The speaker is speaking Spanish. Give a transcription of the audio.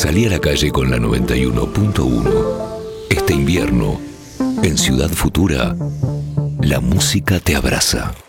Salí a la calle con la 91.1. Este invierno, en Ciudad Futura, la música te abraza.